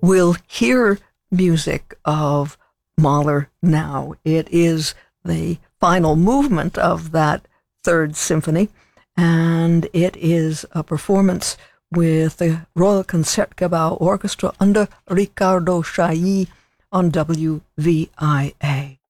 We'll hear music of Mahler now. It is the final movement of that Third Symphony, and it is a performance with the Royal Concertgebouw Orchestra under Riccardo Chailly on WVIA.